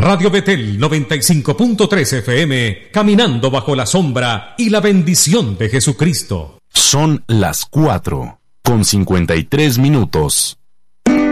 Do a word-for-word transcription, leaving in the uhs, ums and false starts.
Radio Betel noventa y cinco punto tres F M, caminando bajo la sombra y la bendición de Jesucristo. Son las cuatro con cincuenta y tres minutos.